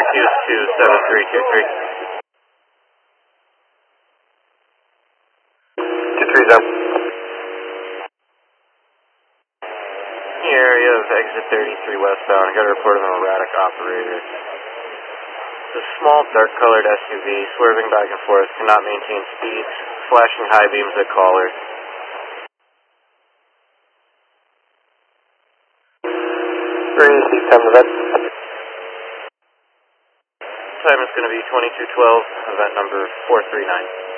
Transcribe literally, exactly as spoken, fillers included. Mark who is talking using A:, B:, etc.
A: Q two seven three two three. two three zero. The area of exit thirty-three westbound. I got a report of an erratic operator. It's a small, dark-colored S U V, swerving back and forth, cannot maintain speed, flashing high beams at callers. Three, time event. Time is going to be twenty-two twelve, event number four three nine.